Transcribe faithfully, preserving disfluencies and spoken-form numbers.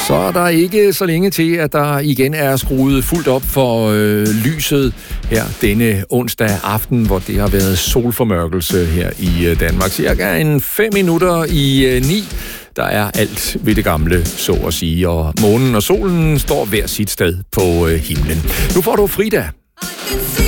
Så er der ikke så længe til, at der igen er skruet fuldt op for øh, lyset her denne onsdag aften, hvor det har været solformørkelse her i øh, Danmark. Cirka en fem minutter i øh, ni. Der er alt ved det gamle, så at sige, og månen og solen står hver sit sted på øh, himlen. Nu får du Frida.